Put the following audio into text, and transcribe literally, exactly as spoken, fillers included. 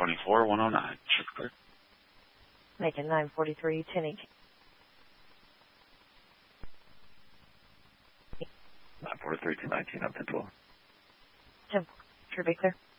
twenty-four, one oh nine. Check clear. Making nine forty-three, ten eight. nine forty-three, two nineteen, up ten twelve. ten, should be clear.